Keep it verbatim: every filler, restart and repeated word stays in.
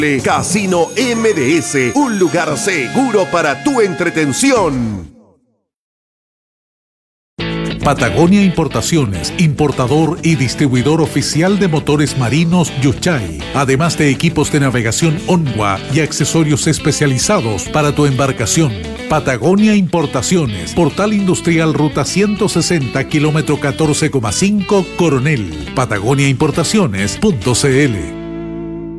Casino M D S, un lugar seguro para tu entretención. Patagonia Importaciones, importador y distribuidor oficial de motores marinos Yuchay, además de equipos de navegación Onwa y accesorios especializados para tu embarcación. Patagonia Importaciones, Portal Industrial Ruta ciento sesenta, kilómetro catorce coma cinco, Coronel. Patagonia Importaciones punto c l.